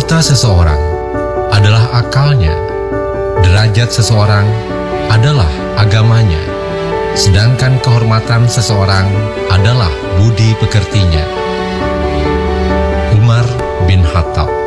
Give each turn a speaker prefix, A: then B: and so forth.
A: Mahkota seseorang adalah akalnya, derajat seseorang adalah agamanya, sedangkan kehormatan seseorang adalah budi pekertinya. Umar bin Khattab.